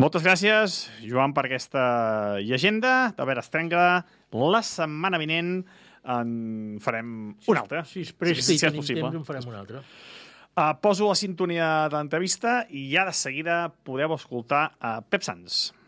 Moltes gràcies, Joan, per aquesta llegenda. A veure, es trenca la setmana vinent. En farem una altra. Si es presta si i és tenim possible. temps, en farem una altra. Poso la sintonia d'entrevista i ja de seguida podeu escoltar a Pep Sans.